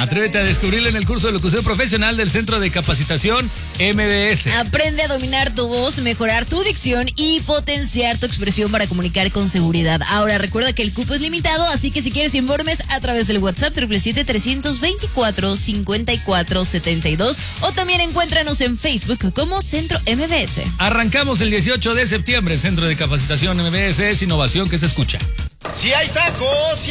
Atrévete a descubrirlo en el curso de locución profesional del Centro de Capacitación MBS. Aprende a dominar tu voz, mejorar tu dicción y potenciar tu expresión para comunicar con seguridad. Ahora recuerda que el cupo es limitado, así que si quieres informes a través del WhatsApp 777-324-5472 o también encuéntranos en Facebook como Centro MBS. Arrancamos el 18 de septiembre. Centro de Capacitación MBS es innovación que se escucha. Si hay tacos, si